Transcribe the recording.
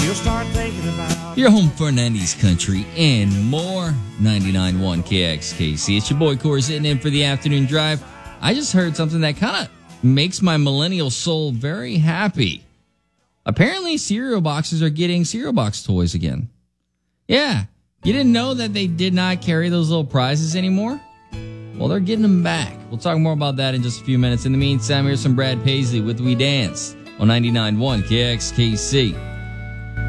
you'll start thinking about Your home for 90s country and more. 99.1 KXKC. It's your boy Corey sitting in for the afternoon drive. I just heard something that kind of makes my millennial soul very happy. Apparently, cereal boxes are getting cereal box toys again. Yeah, you didn't know that they did not carry those little prizes anymore? Well, they're getting them back. We'll talk more about that in just a few minutes. In the meantime, here's some Brad Paisley with We Dance on 99.1 KXKC.